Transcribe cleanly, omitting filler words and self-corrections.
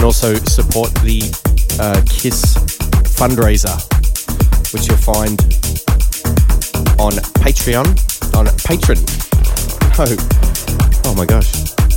also support the KISS fundraiser, which you'll find on Patreon. On Patreon. Oh my gosh.